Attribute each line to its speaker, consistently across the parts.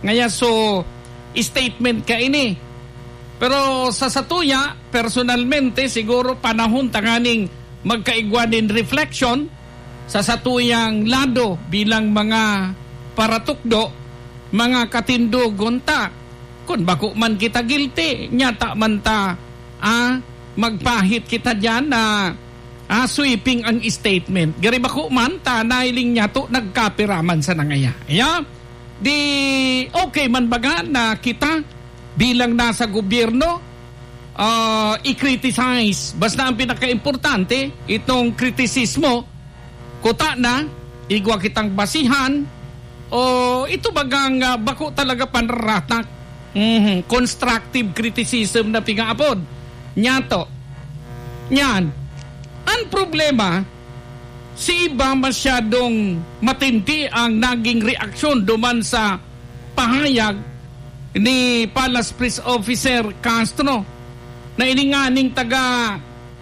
Speaker 1: Ngaya so, statement ka ini. Pero sa satuya, personalmente, siguro panahon tanganing magkaigwanin reflection sa satuyang lado bilang mga paratukdo, mga katindugon ta. Kung bako man kita guilty, nyata man ta, magpahit kita dyan na sweeping ang statement. Gari bako man ta, nailing niya to, nagkapiraman sa nangaya. Yeah? Di okay man baga na kita bilang nasa gobyerno i-criticize. Basta ang pinaka-importante, itong kritisismo, kuta na, igwa kitang basihan, o ito bagang bako talaga panratak. Constructive criticism na pingaapod. Nyato. Nyan. Ang problema, si iba masyadong matindi ang naging reaksyon duman sa pahayag ni Palace Police Officer Castro na ininganing taga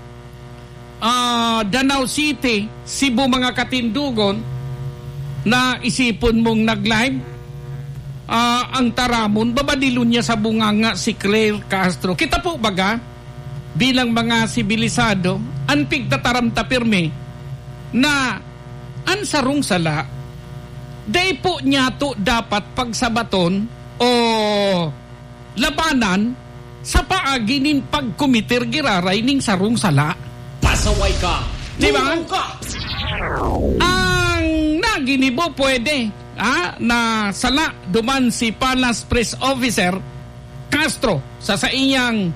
Speaker 1: Danau City, Cebu mga katindugon na isipon mong nag-live ang taramon, babadilon niya sa bunganga si Claire Castro. Kita po baga, bilang mga sibilisado, anpig tataramta pirme na ang sarong sala, day po niya to dapat pagsabaton o labanan sa paaginin pagkumitir giraray ning sarong sala.
Speaker 2: Pasaway ka!
Speaker 1: Diba? Ang naginibo pwede na sala duman si Palace Press Officer Castro sa iyang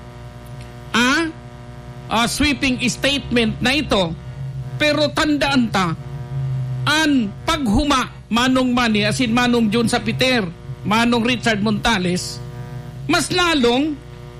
Speaker 1: sweeping statement na ito. Pero tandaan ta, ang paghuma manong Manny, asin manong Jun sa Peter, manong Richard Montales, mas lalong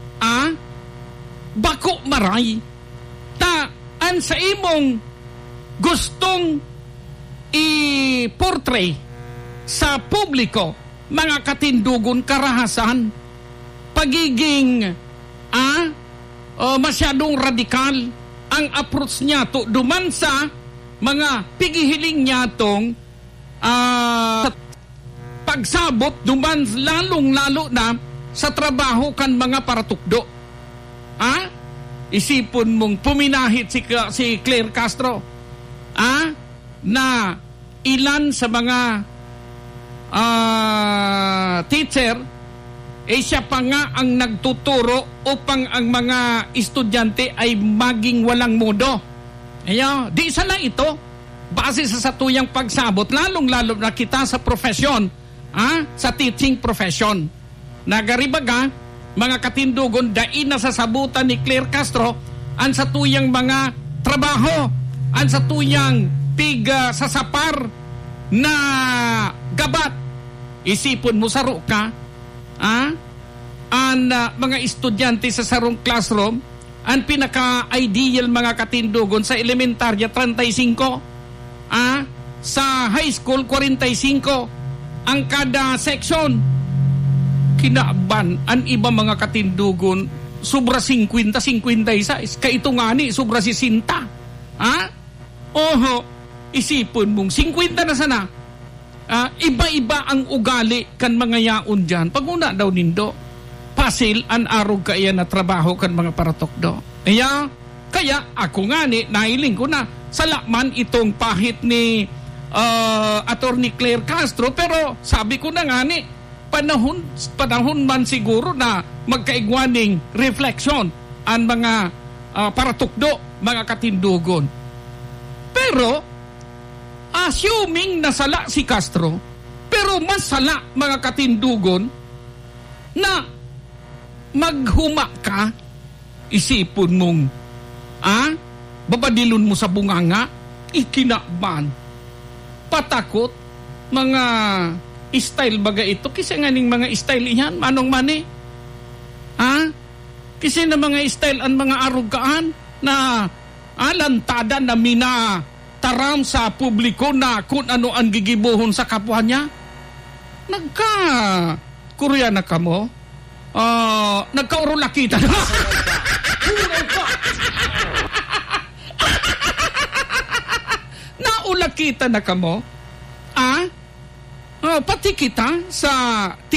Speaker 1: bako maray ta an sa imong gustong i-portray sa publiko, mga katindugon, karahasan, pagiging masyadong radikal ang approach niya to duman sa mga pigihiling niya tong pagsabot duman lalong-lalo na sa trabaho kan mga paratukdo. Isipon mong puminahit si Claire Castro na ilan sa mga teacher siya pa nga ang nagtuturo upang ang mga estudyante ay maging walang modo. Di isa lang ito. Base sa satuyang pagsabot, lalong-lalo na kita sa profesyon, sa teaching profession. Nagaribaga, mga katindugon, dain na sasabutan ni Claire Castro ang satuyang mga trabaho, ang satuyang sasapar na gabat. Isipon mo saro ka, ang mga estudyante sa sarong classroom, ang pinaka-ideal mga katindugon sa elementarya 35, sa high school 45 ang kada section. Kinaaban ang iba mga katindugon sobra 50, 56, kaito nga ni sobra 60. Isipon mong 50 na sana. Iba-iba ang ugali kan mga yaon dyan. Pag una daw nindo, pasil an arog kaya na trabaho kan mga paratokdo. Kaya ako nga ni, nahiling ko na salaman itong pahit ni Attorney Claire Castro, pero sabi ko na nga ni, panahon man siguro na magkaigwaning reflection ang mga paratukdo, mga katindugon. Pero assuming nasala si Castro, pero masala mga katindugon na maghuma ka, isipon mong babadilon mo sa bunganga, ikinaban, patakot, mga style baga ito, kasi nga ning mga style iyan, manong Manny, kasi na mga style ang mga arugaan na lantada na taram sa publiko na kung ano ang gigibuhon sa kapwa niya. Kurya na ka mo? Nagkaurulakita na. Naulakita na ka mo? Pati kita sa